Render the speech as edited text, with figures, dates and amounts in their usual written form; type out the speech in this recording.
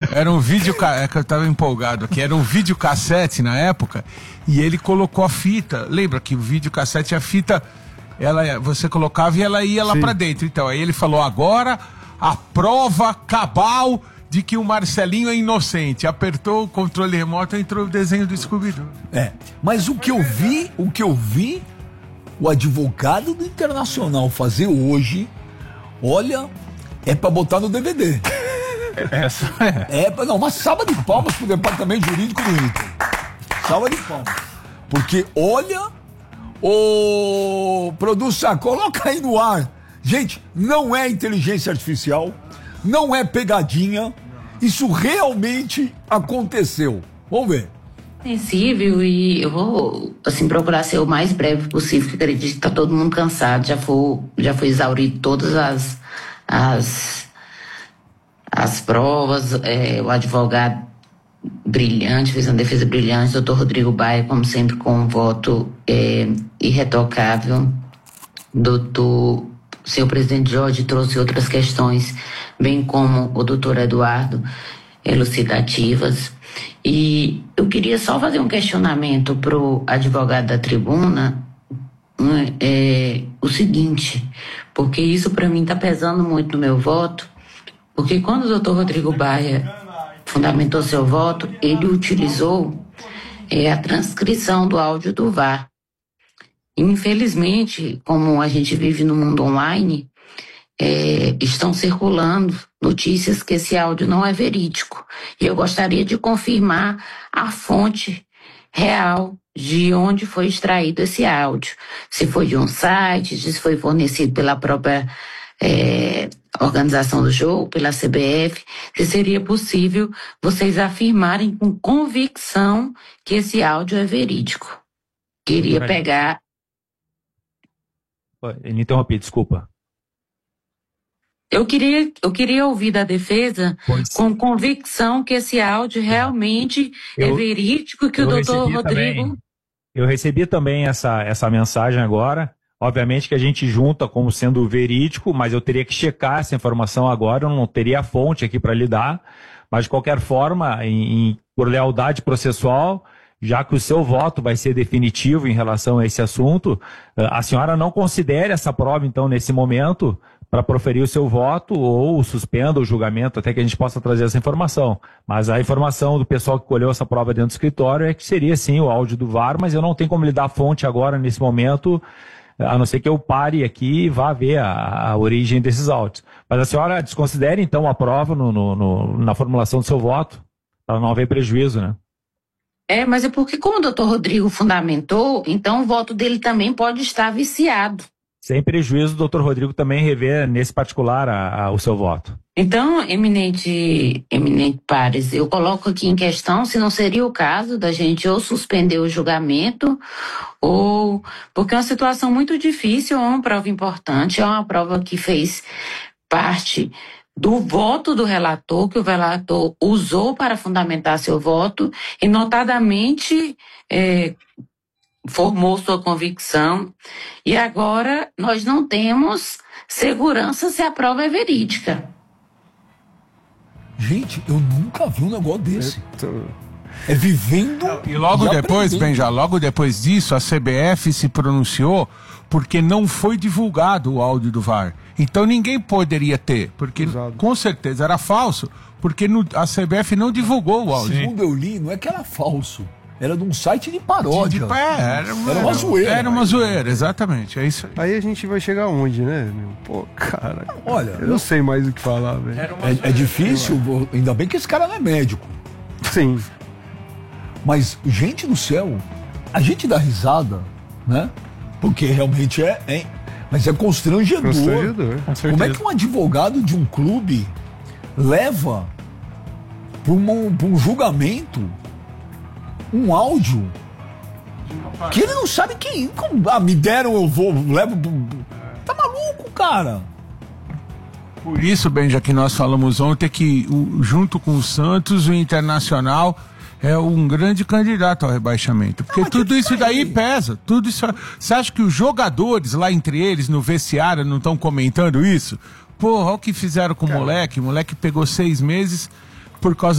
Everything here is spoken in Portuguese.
Era um vídeo, é que eu tava empolgado aqui, era um videocassete na época, e ele colocou a fita. Lembra que o videocassete, a fita, você colocava e ela ia lá pra dentro. Então, aí ele falou, agora a prova cabal de que o Marcelinho é inocente. Apertou o controle remoto e entrou o desenho do Scooby-Doo. Mas o que eu vi, o advogado do Internacional fazer hoje, olha, é pra botar no DVD. Não, uma salva de palmas pro departamento jurídico do Inter. Salva de palmas. Porque, olha, produção, coloca aí no ar. Gente, não é inteligência artificial, não é pegadinha, isso realmente aconteceu. Vamos ver. Sensível, e eu vou procurar ser o mais breve possível, porque acredito que tá todo mundo cansado, já foi exaurido todas as provas, o advogado brilhante, fez uma defesa brilhante, doutor Rodrigo Baia, como sempre, com um voto irretocável. O senhor presidente Jorge trouxe outras questões, bem como o doutor Eduardo, elucidativas. E eu queria só fazer um questionamento para o advogado da tribuna, o seguinte, porque isso para mim está pesando muito no meu voto, porque quando o doutor Rodrigo Baia fundamentou seu voto, ele utilizou a transcrição do áudio do VAR. Infelizmente, como a gente vive no mundo online, estão circulando notícias que esse áudio não é verídico. E eu gostaria de confirmar a fonte real de onde foi extraído esse áudio. Se foi de um site, se foi fornecido pela própria organização do jogo, pela CBF, se seria possível vocês afirmarem com convicção que esse áudio é verídico. Queria pegar... Ele interrompi, desculpa. Eu queria ouvir da defesa com convicção que esse áudio realmente é verídico, que o doutor Rodrigo... Eu recebi também essa mensagem agora. Obviamente que a gente junta como sendo verídico, mas eu teria que checar essa informação agora, eu não teria a fonte aqui para lhe dar. Mas, de qualquer forma, por lealdade processual, já que o seu voto vai ser definitivo em relação a esse assunto, a senhora não considere essa prova, então, nesse momento, para proferir o seu voto ou suspenda o julgamento até que a gente possa trazer essa informação. Mas a informação do pessoal que colheu essa prova dentro do escritório é que seria, sim, o áudio do VAR, mas eu não tenho como lhe dar a fonte agora, nesse momento, a não ser que eu pare aqui e vá ver a origem desses áudios. Mas a senhora desconsidere, então, a prova na formulação do seu voto, para não haver prejuízo, né? Mas é porque, como o doutor Rodrigo fundamentou, então o voto dele também pode estar viciado. Sem prejuízo, o doutor Rodrigo também rever, nesse particular, o seu voto. Então, eminente pares, eu coloco aqui em questão se não seria o caso da gente ou suspender o julgamento, ou porque é uma situação muito difícil, é uma prova importante, é uma prova que fez parte do voto do relator, que o relator usou para fundamentar seu voto, e notadamente formou sua convicção, e agora nós não temos segurança se a prova é verídica. Gente, eu nunca vi um negócio desse. É vivendo... E logo depois, logo depois disso, a CBF se pronunciou porque não foi divulgado o áudio do VAR. Então ninguém poderia ter, porque com certeza era falso, porque a CBF não divulgou o áudio. Segundo eu li, não é que era falso. Era de um site de paródia. Era uma zoeira. Era uma zoeira, exatamente. É isso aí. Aí a gente vai chegar onde, né, meu? Pô, cara. Olha, eu não sei mais o que falar, velho. É difícil, ainda bem que esse cara não é médico. Sim. Mas, gente do céu, a gente dá risada, né? Porque realmente mas é constrangedor. Como é que um advogado de um clube leva para um julgamento um áudio que ele não sabe quem... me deram, eu vou, levo... Tá maluco, cara? Por isso, Benja, que nós falamos ontem que, junto com o Santos, o Internacional é um grande candidato ao rebaixamento. Porque tudo isso daí pesa. Tudo isso... Você acha que os jogadores lá entre eles, no vestiário, não estão comentando isso? Porra, olha o que fizeram com o moleque. O moleque pegou 6 meses por causa